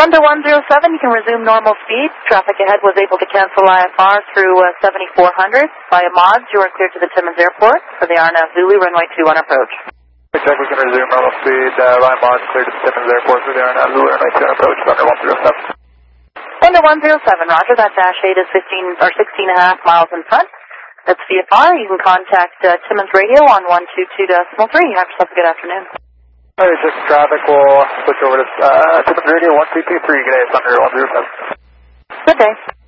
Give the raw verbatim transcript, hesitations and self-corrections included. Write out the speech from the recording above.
Thunder one zero seven, you can resume normal speed. Traffic ahead was able to cancel I F R through uh, seventy-four hundred. Via mods, you are cleared to the Timmins Airport for the R N F Zulu runway two on approach. Check, we can resume normal speed. Uh, via mods, cleared to the Timmins Airport for the R N F Zulu runway two on approach. Thunder one zero seven. Thunder one zero seven, roger. That dash eight is fifteen or sixteen and a half miles in front. That's V F R. You can contact uh, Timmins Radio on one two two point three. Have yourself a good afternoon. All right, just traffic. We'll switch over to uh, Timmins Radio one two two three. Good day, Thunder one zero seven. Good day.